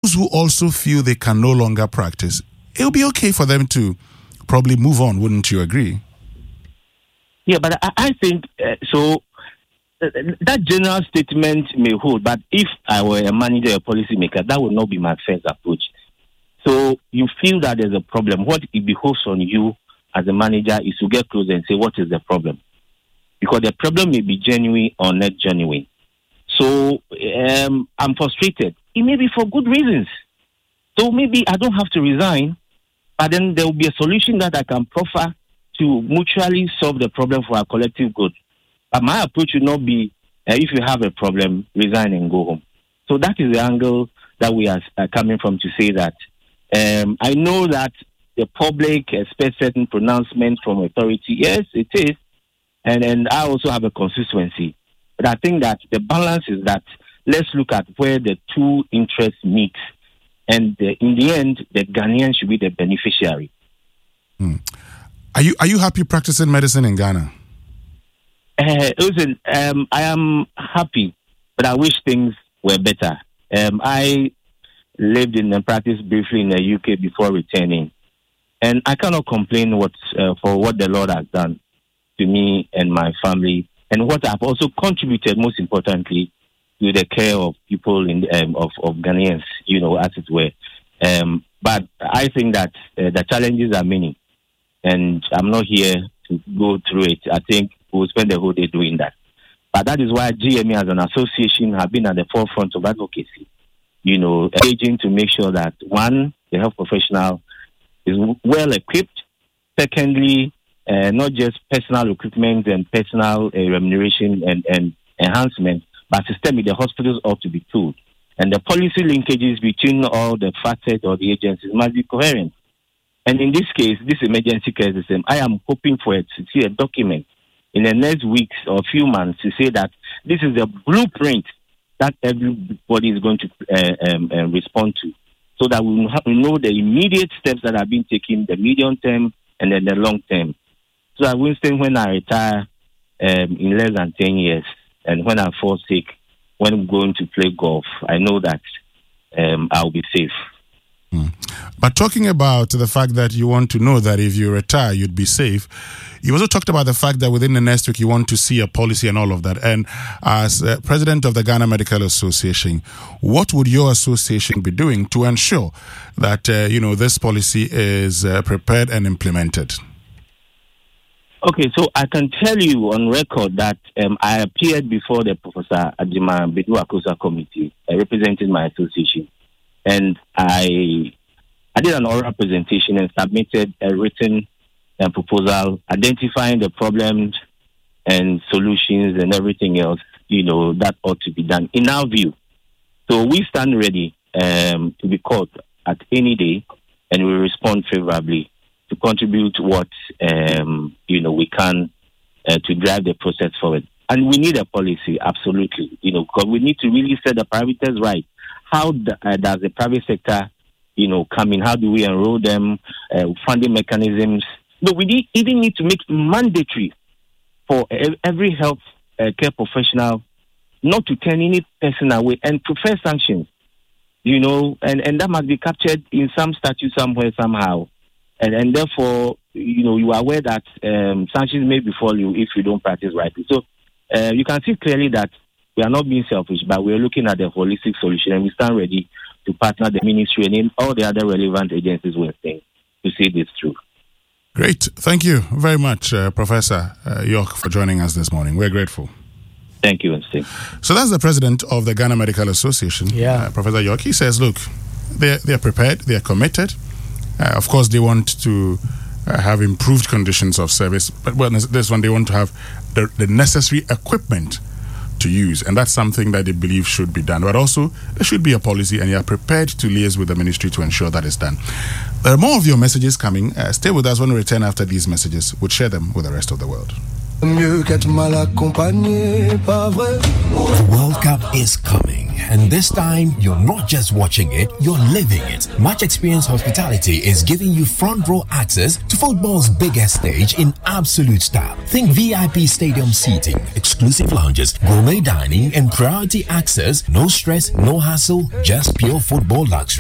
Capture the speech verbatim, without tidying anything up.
those who also feel they can no longer practice, it'll be okay for them to probably move on, wouldn't you agree? Yeah, but I, I think, uh, so uh, that general statement may hold, but if I were a manager or a policymaker, that would not be my first approach. So you feel that there's a problem. What it behoves on you as a manager is to get closer and say, what is the problem? Because the problem may be genuine or not genuine. So um, I'm frustrated. It may be for good reasons. So maybe I don't have to resign, but then there will be a solution that I can proffer to mutually solve the problem for our collective good. But my approach would not be, uh, if you have a problem, resign and go home. So that is the angle that we are uh, coming from, to say that um, I know that the public expects certain pronouncements from authority. Yes, it is. And, and I also have a constituency. But I think that the balance is that let's look at where the two interests meet. And uh, in the end, the Ghanaian should be the beneficiary. Hmm. Are you are you happy practicing medicine in Ghana? Uh, listen, um, I am happy, but I wish things were better. Um, I lived in and practiced briefly in the U K before returning. And I cannot complain what, uh, for what the Lord has done to me and my family, and what I've also contributed, most importantly, to the care of people in um, of, of Ghanaians, you know, as it were. Um, but I think that uh, the challenges are many, and I'm not here to go through it. I think we'll spend the whole day doing that. But that is why G M A as an association have been at the forefront of advocacy, you know, engaging to make sure that, one, the health professional is well equipped. Secondly, uh, not just personal recruitment and personal uh, remuneration and, and enhancement, but systemic. The hospitals ought to be tooled. And the policy linkages between all the facets or the agencies must be coherent. And in this case, this emergency care system, I am hoping for it to see a document in the next weeks or few months to say that this is a blueprint that everybody is going to uh, um, uh, respond to, so that we know the immediate steps that are being taken, the medium term and then the long term. So that Winston, when I retire um, in less than ten years, and when I fall sick, when I'm going to play golf, I know that um, I'll be safe. Hmm. But talking about the fact that you want to know that if you retire, you'd be safe, you also talked about the fact that within the next week you want to see a policy and all of that. And as uh, president of the Ghana Medical Association, what would your association be doing to ensure that uh, you know this policy is uh, prepared and implemented? Okay, so I can tell you on record that um, I appeared before the Professor Ajima Bedu-Akosa Committee, uh, representing my association, and I I did an oral presentation and submitted a written uh, proposal identifying the problems and solutions and everything else, you know, that ought to be done in our view. So we stand ready um, to be called at any day, and we respond favorably to contribute what um, you know we can uh, to drive the process forward. And we need a policy, absolutely, you know, because we need to really set the parameters right. How the, uh, does the private sector, you know, come in? How do we enroll them? Uh, funding mechanisms. No, we need, even need to make it mandatory for every health uh, care professional not to turn any person away and prefer sanctions, you know, and, and that must be captured in some statute somewhere, somehow. And, and therefore, you know, you are aware that um, sanctions may befall you if you don't practice rightly. So uh, you can see clearly that we are not being selfish, but we are looking at the holistic solution, and we stand ready to partner the ministry and all the other relevant agencies with things to see this through. Great. Thank you very much, uh, Professor uh, York, for joining us this morning. We're grateful. Thank you, Winston. So that's the president of the Ghana Medical Association, yeah. uh, Professor York. He says, look, they're, they're prepared, they're committed. Uh, of course, they want to uh, have improved conditions of service, but well, this one, they want to have the, the necessary equipment to use, and that's something that they believe should be done. But also, there should be a policy, and you are prepared to liaise with the ministry to ensure that is done. There are more of your messages coming. Uh, stay with us when we return after these messages. We'll share them with the rest of the world. The World Cup is coming, and this time you're not just watching it, you're living it. Match Experience Hospitality is giving you front row access to football's biggest stage in absolute style. Think V I P stadium seating, exclusive lounges, gourmet dining, and priority access. No stress, no hassle, just pure football luxury.